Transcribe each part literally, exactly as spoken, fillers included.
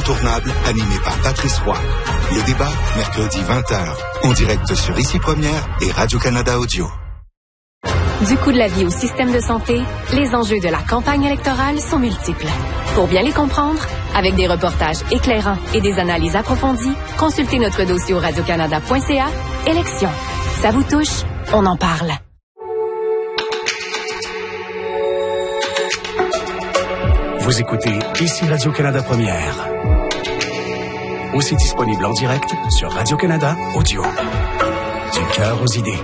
L'incontournable, animé par Patrice Roy. Le débat, mercredi vingt heures, en direct sur Ici Première et Radio-Canada Audio. Du coût de la vie au système de santé, les enjeux de la campagne électorale sont multiples. Pour bien les comprendre, avec des reportages éclairants et des analyses approfondies, consultez notre dossier au radiocanada point c a. Élections. Ça vous touche? On en parle. Vous écoutez Ici Radio-Canada Première. Aussi disponible en direct sur Radio-Canada Audio. Du cœur aux idées.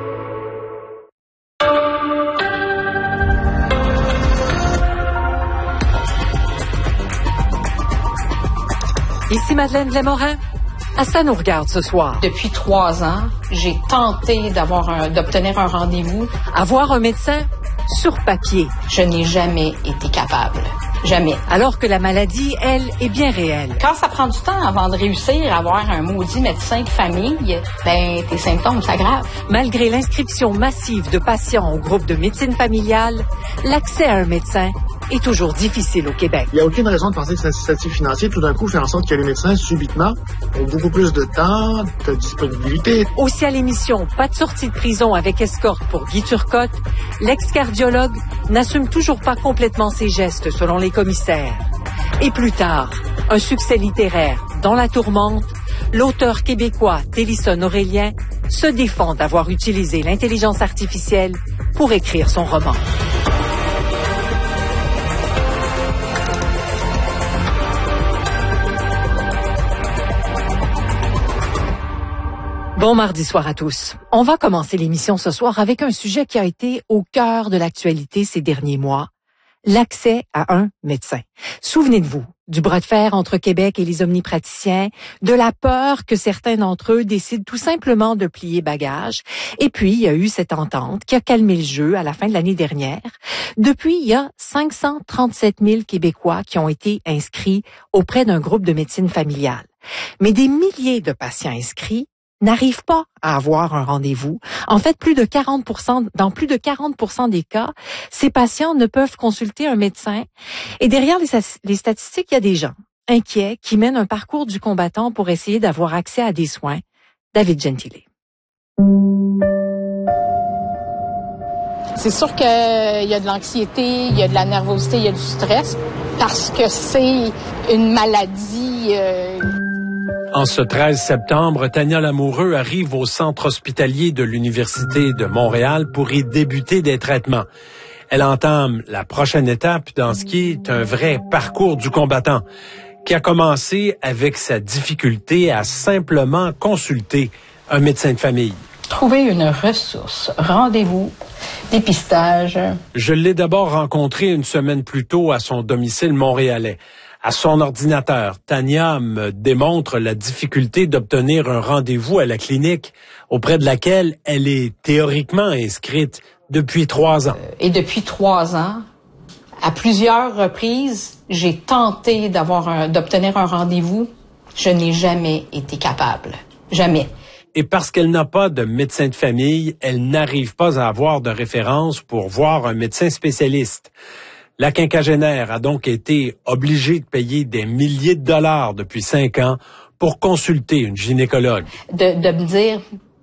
Ici Madeleine Lémorin. À ça nous regarde ce soir. Depuis trois ans, j'ai tenté d'avoir un, d'obtenir un rendez-vous. Avoir un médecin sur papier. Je n'ai jamais été capable. Jamais. Alors que la maladie, elle, est bien réelle. Quand ça prend du temps avant de réussir à avoir un maudit médecin de famille, ben, tes symptômes s'aggravent. Malgré l'inscription massive de patients au groupe de médecine familiale, l'accès à un médecin est toujours difficile au Québec. Il n'y a aucune raison de penser que c'est incitatif financier tout d'un coup fait en sorte que les médecins, subitement, ont beaucoup plus de temps, de disponibilité. Aussi à l'émission Pas de sortie de prison avec escorte pour Guy Turcotte, l'ex-cardiologue n'assume toujours pas complètement ses gestes selon les commissaires. Et plus tard, un succès littéraire dans la tourmente, l'auteur québécois Télison Aurélien se défend d'avoir utilisé l'intelligence artificielle pour écrire son roman. Bon mardi soir à tous. On va commencer l'émission ce soir avec un sujet qui a été au cœur de l'actualité ces derniers mois, l'accès à un médecin. Souvenez-vous du bras de fer entre Québec et les omnipraticiens, de la peur que certains d'entre eux décident tout simplement de plier bagage. Et puis, il y a eu cette entente qui a calmé le jeu à la fin de l'année dernière. Depuis, il y a cinq cent trente-sept mille Québécois qui ont été inscrits auprès d'un groupe de médecine familiale. Mais des milliers de patients inscrits n'arrivent pas à avoir un rendez-vous. En fait, plus de quarante pour cent, dans plus de quarante pour cent des cas, ces patients ne peuvent consulter un médecin. Et derrière les, les statistiques, il y a des gens inquiets qui mènent un parcours du combattant pour essayer d'avoir accès à des soins. David Gentile. C'est sûr qu'il y a de l'anxiété, il y a de la nervosité, il y a du stress, parce que c'est une maladie... Euh En ce treize septembre, Tania Lamoureux arrive au centre hospitalier de l'Université de Montréal pour y débuter des traitements. Elle entame la prochaine étape dans ce qui est un vrai parcours du combattant, qui a commencé avec sa difficulté à simplement consulter un médecin de famille. Trouver une ressource, rendez-vous, dépistage. Je l'ai d'abord rencontré une semaine plus tôt à son domicile montréalais. À son ordinateur, Tania me démontre la difficulté d'obtenir un rendez-vous à la clinique auprès de laquelle elle est théoriquement inscrite depuis trois ans. Et depuis trois ans, à plusieurs reprises, j'ai tenté d'avoir un, d'obtenir un rendez-vous. Je n'ai jamais été capable. Jamais. Et parce qu'elle n'a pas de médecin de famille, elle n'arrive pas à avoir de référence pour voir un médecin spécialiste. La quinquagénaire a donc été obligée de payer des milliers de dollars depuis cinq ans pour consulter une gynécologue. De, de me dire,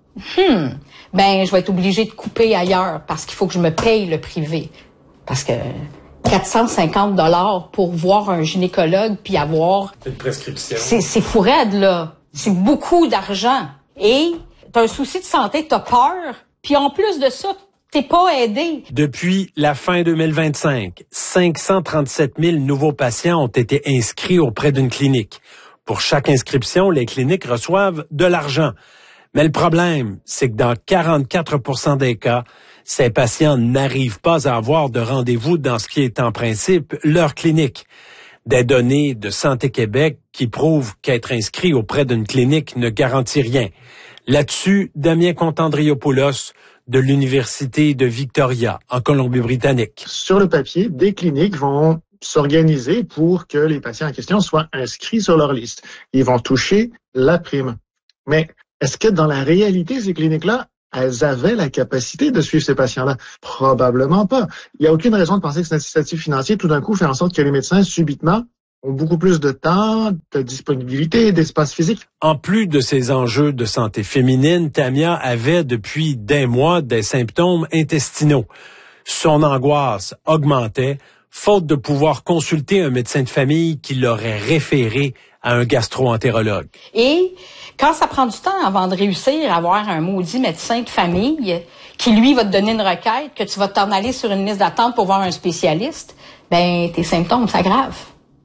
hmm, ben je vais être obligée de couper ailleurs parce qu'il faut que je me paye le privé. Parce que quatre cent cinquante dollars pour voir un gynécologue puis avoir... Une prescription. C'est, c'est fou raide, là. C'est beaucoup d'argent. Et t'as un souci de santé, t'as peur. Puis en plus de ça, t'es pas aidé. Depuis la fin deux mille vingt-cinq, cinq cent trente-sept mille nouveaux patients ont été inscrits auprès d'une clinique. Pour chaque inscription, les cliniques reçoivent de l'argent. Mais le problème, c'est que dans quarante-quatre pour cent des cas, ces patients n'arrivent pas à avoir de rendez-vous dans ce qui est en principe leur clinique. Des données de Santé Québec qui prouvent qu'être inscrit auprès d'une clinique ne garantit rien. Là-dessus, Damien Contandriopoulos de l'Université de Victoria, en Colombie-Britannique. Sur le papier, des cliniques vont s'organiser pour que les patients en question soient inscrits sur leur liste. Ils vont toucher la prime. Mais est-ce que dans la réalité, ces cliniques-là, elles avaient la capacité de suivre ces patients-là? Probablement pas. Il n'y a aucune raison de penser que c'est incitatif financier tout d'un coup fait en sorte que les médecins, subitement, ont beaucoup plus de temps, de disponibilité, d'espace physique. En plus de ces enjeux de santé féminine, Tania avait depuis des mois des symptômes intestinaux. Son angoisse augmentait, faute de pouvoir consulter un médecin de famille qui l'aurait référé à un gastro-entérologue. Et quand ça prend du temps avant de réussir à avoir un maudit médecin de famille qui, lui, va te donner une requête, que tu vas t'en aller sur une liste d'attente pour voir un spécialiste, ben tes symptômes s'aggravent.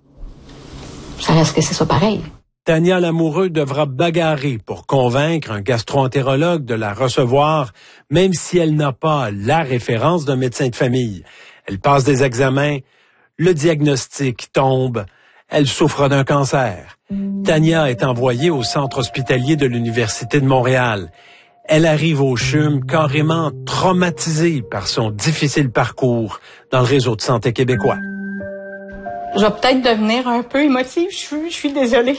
Ça reste que c'est ça pareil. Tania Lamoureux devra bagarrer pour convaincre un gastro-entérologue de la recevoir, même si elle n'a pas la référence d'un médecin de famille. Elle passe des examens, le diagnostic tombe, elle souffre d'un cancer. Tania est envoyée au centre hospitalier de l'Université de Montréal. Elle arrive au C H U M carrément traumatisée par son difficile parcours dans le réseau de santé québécois. Je vais peut-être devenir un peu émotive, je suis, je suis désolée.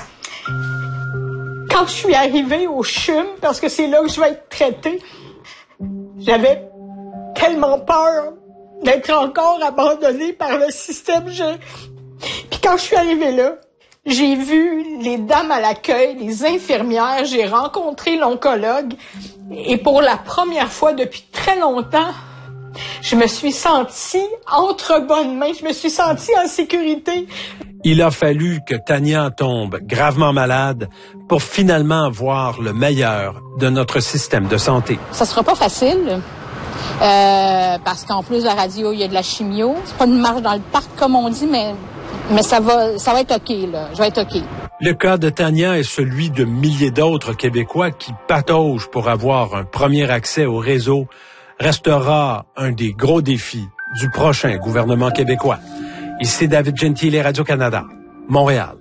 Quand je suis arrivée au C H U M, parce que c'est là que je vais être traitée, j'avais tellement peur d'être encore abandonnée par le système. Je... Puis quand je suis arrivée là, j'ai vu les dames à l'accueil, les infirmières, j'ai rencontré l'oncologue. Et pour la première fois depuis très longtemps, je me suis sentie entre bonnes mains, je me suis sentie en sécurité. Il a fallu que Tania tombe gravement malade pour finalement voir le meilleur de notre système de santé. Ça sera pas facile, euh, parce qu'en plus de la radio, il y a de la chimio. C'est pas une marche dans le parc, comme on dit, mais, mais ça va, ça va être OK, là. Je vais être OK. Le cas de Tania est celui de milliers d'autres Québécois qui pataugent pour avoir un premier accès au réseau, restera un des gros défis du prochain gouvernement québécois. Ici David Gentile, Radio-Canada, Montréal.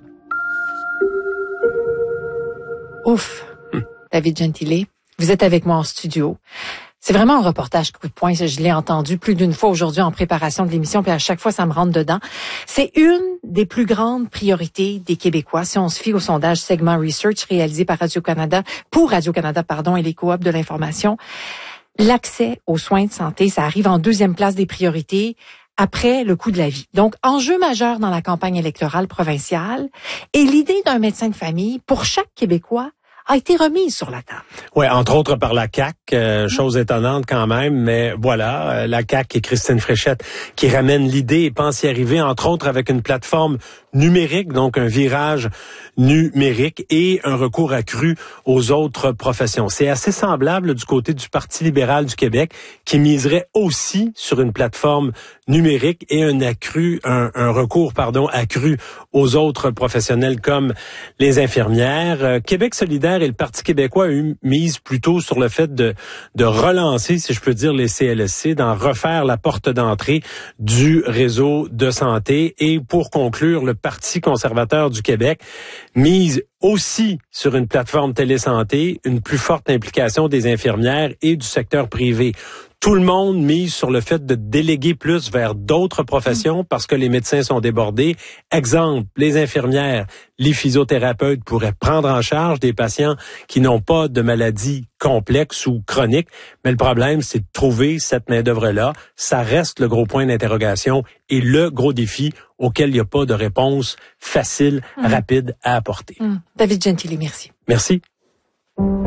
Ouf, hum. David Gentile, vous êtes avec moi en studio. C'est vraiment un reportage coup de poing. Je l'ai entendu plus d'une fois aujourd'hui en préparation de l'émission, puis à chaque fois, ça me rentre dedans. C'est une des plus grandes priorités des Québécois, si on se fie au sondage Segment Research réalisé par Radio-Canada, pour Radio-Canada, pardon, et les coops de l'information. L'accès aux soins de santé, ça arrive en deuxième place des priorités après le coût de la vie. Donc, enjeu majeur dans la campagne électorale provinciale. Et l'idée d'un médecin de famille, pour chaque Québécois, a été remise sur la table. Oui, entre autres par la C A Q, euh, chose étonnante quand même, mais voilà, euh, la C A Q et Christine Fréchette qui ramènent l'idée et pensent y arriver, entre autres avec une plateforme numérique, donc un virage numérique et un recours accru aux autres professions. C'est assez semblable du côté du Parti libéral du Québec qui miserait aussi sur une plateforme numérique et un accru, un, un recours, pardon, accru aux autres professionnels comme les infirmières. Euh, Québec solidaire et le Parti québécois ont mise plutôt sur le fait de, de relancer, si je peux dire, les C L S C, d'en refaire la porte d'entrée du réseau de santé. Et pour conclure, le Parti conservateur du Québec mise aussi sur une plateforme télésanté, une plus forte implication des infirmières et du secteur privé. Tout le monde mise sur le fait de déléguer plus vers d'autres professions parce que les médecins sont débordés. Exemple, les infirmières, les physiothérapeutes pourraient prendre en charge des patients qui n'ont pas de maladies complexes ou chroniques. Mais le problème, c'est de trouver cette main-d'œuvre-là. Ça reste le gros point d'interrogation et le gros défi auquel il n'y a pas de réponse facile, mmh. rapide à apporter. Mmh. David Gentile, merci. Merci.